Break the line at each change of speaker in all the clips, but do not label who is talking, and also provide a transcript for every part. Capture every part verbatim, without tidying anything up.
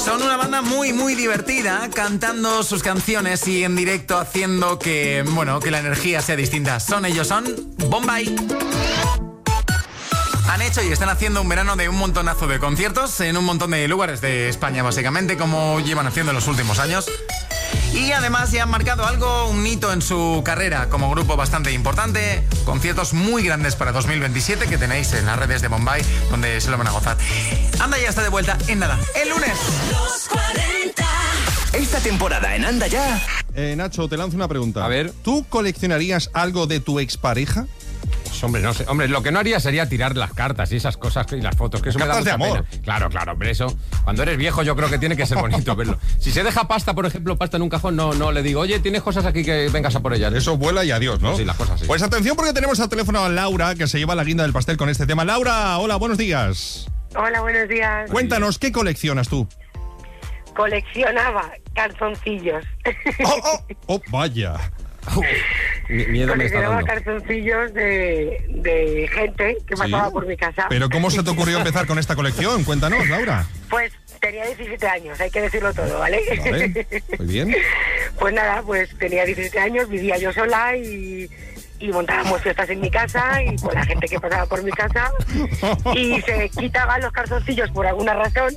Son una banda muy, muy divertida, cantando sus canciones y en directo haciendo que, bueno, que la energía sea distinta. Son ellos, son Bombay. Han hecho y están haciendo un verano de un montonazo de conciertos en un montón de lugares de España, básicamente, como llevan haciendo en los últimos años. Y además ya han marcado algo, un hito en su carrera como grupo bastante importante. Conciertos muy grandes para dos mil veintisiete que tenéis en las redes de Bombay, donde se lo van a gozar. Anda ya está de vuelta en nada, el lunes.
Los cuarenta.
Esta temporada en Anda Ya.
Eh, Nacho, te lanzo una pregunta.
A ver.
¿Tú coleccionarías algo de tu expareja?
Pues hombre, no sé. Hombre, lo que no haría sería tirar las cartas y esas cosas y las fotos, que eso me da
Cartas de
mucha
amor.
pena. Claro, claro, hombre, eso. Cuando eres viejo yo creo que tiene que ser bonito verlo. Si se deja pasta, por ejemplo, pasta en un cajón, no, no le digo, oye, tienes cosas aquí que vengas a por ellas.
Eso vuela y adiós, ¿no?
Sí, las cosas sí.
Pues atención porque tenemos al teléfono a Laura, que se lleva la guinda del pastel con este tema. Laura, hola, buenos días.
Hola, buenos días.
Cuéntanos, ¿qué coleccionas tú?
Coleccionaba calzoncillos.
¡Oh, oh! ¡Oh, vaya!
Uf, mi- miedo me está
Coleccionaba
dando.
calzoncillos de, de gente que pasaba
Sí.
por mi casa.
¿Pero cómo se te ocurrió empezar con esta colección? Cuéntanos, Laura.
Pues tenía diecisiete años, hay que decirlo todo, ¿vale?
Vale, muy bien.
Pues nada, pues tenía diecisiete años, vivía yo sola y, y montábamos fiestas en mi casa y con la gente que pasaba por mi casa y se quitaban los calzoncillos por alguna razón.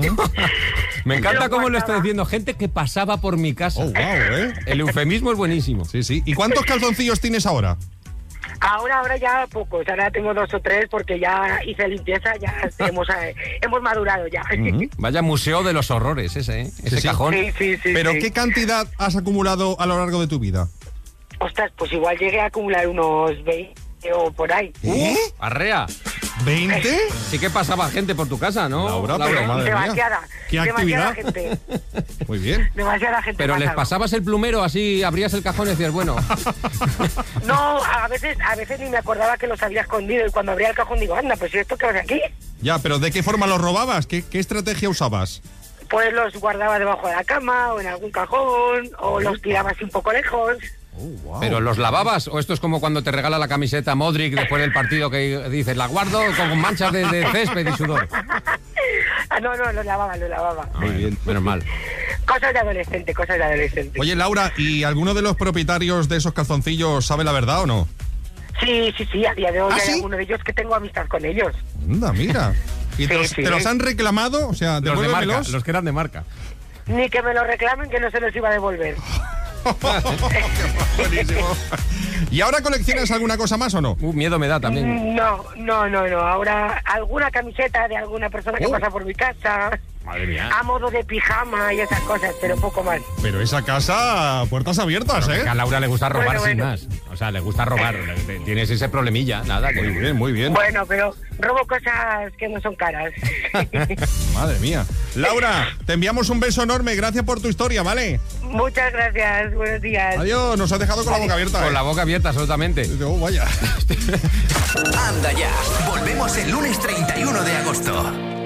Me encanta
Lo
cómo lo está
guardaba.
diciendo. Gente que pasaba por mi casa.
Oh, wow, ¿eh?
El eufemismo es buenísimo.
Sí, sí. ¿Y cuántos calzoncillos tienes ahora?
Ahora, ahora ya pocos, ahora tengo dos o tres porque ya hice limpieza, ya hemos, eh, hemos madurado ya.
Vaya museo de los horrores ese, ¿eh? Ese
Sí, sí.
cajón.
Sí, sí, sí.
¿Pero
sí.
qué cantidad has acumulado a lo largo de tu vida?
Ostras, pues igual llegué a acumular unos veinte o por ahí.
¿Eh?
Arrea.
¿veinte?
Sí que pasaba gente por tu casa, ¿no?
Laura, pero madre mía.
Demasiada,
¿Qué
demasiada
actividad?
gente,
Muy bien.
demasiada gente.
Pero les
pasaba.
pasabas el plumero, así abrías el cajón y decías, bueno,
No, a veces, a veces ni me acordaba que los había escondido y cuando abría el cajón digo, anda, pues ¿y esto qué hace aquí?
Ya, pero ¿de qué forma los robabas? ¿Qué, qué estrategia usabas?
Pues los guardaba debajo de la cama o en algún cajón o los tiraba así un poco lejos.
Oh, wow.
¿pero los lavabas? ¿O esto es como cuando te regala la camiseta Modric después del partido que dices, la guardo con manchas de, de césped y sudor?
Ah, no, no, los lavaba, los lavaba.
Muy bien, menos mal.
Cosas de adolescente, cosas de adolescente.
Oye, Laura, ¿y alguno de los propietarios de esos calzoncillos sabe la verdad o no?
Sí, sí, sí, a día de hoy
¿Ah,
hay
sí?
alguno de ellos que tengo amistad con ellos.
Anda, mira. ¿Y te,
Sí,
los,
sí.
te los han reclamado? O sea,
Los de marca,
devuélvemelos.
los que eran de marca.
Ni que me lo reclamen que no se los iba a devolver.
Buenísimo. ¿Y ahora coleccionas alguna cosa más o no?
Uh, miedo me da también.
No, no, no, no. Ahora alguna camiseta de alguna persona que
Oh.
pasa por mi casa,
Madre mía.
a modo de pijama y esas cosas, pero poco más.
Pero esa casa, puertas abiertas, ¿eh?
Que a Laura le gusta robar
Bueno,
sin
bueno.
más. O sea, le gusta robar. Le- Tienes ese problemilla, nada. Que...
Muy bien, muy bien.
Bueno, pero robo cosas que no son caras.
Madre mía. Laura, te enviamos un beso enorme. Gracias por tu historia, ¿vale?
Muchas gracias, buenos días.
Adiós, nos has dejado con la boca abierta.
Con
¿eh?
la boca abierta, absolutamente.
Oh, vaya.
Anda Ya. Volvemos el lunes treinta y uno de agosto.